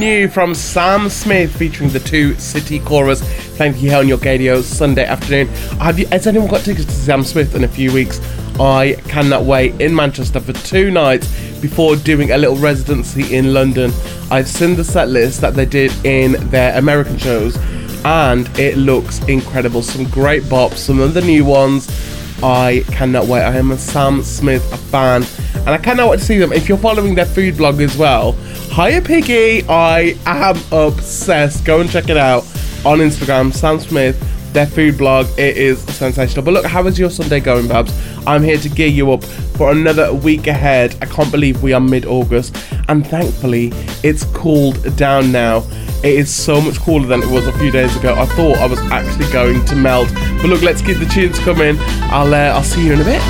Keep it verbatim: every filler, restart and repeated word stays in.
new from Sam Smith featuring the Two City Chorus, playing for you here on your Gadio Sunday afternoon. Have you, has anyone got tickets to Sam Smith in a few weeks? I cannot wait, in Manchester for two nights before doing a little residency in London. I've seen the set list that they did in their American shows and it looks incredible. Some great bops, some of the new ones. I cannot wait. I am a Sam Smith fan and I cannot wait to see them. If you're following their food blog as well, Hiya Piggy, I am obsessed. Go and check it out on Instagram, Sam Smith, their food blog. It is sensational. But look, how is your Sunday going, Babs? I'm here to gear you up for another week ahead. I can't believe we are mid-August and thankfully it's cooled down now. It is so much cooler than it was a few days ago. I thought I was actually going to melt. But look, let's keep the tunes coming. I'll, uh, I'll see you in a bit.